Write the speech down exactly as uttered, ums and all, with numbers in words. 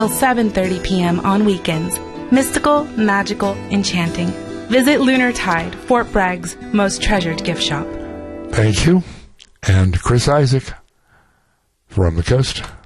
till seven thirty p.m. on weekends. Mystical, magical, enchanting. Visit Lunar Tide, Fort Bragg's most treasured gift shop. Thank you. And Chris Isaak from the coast.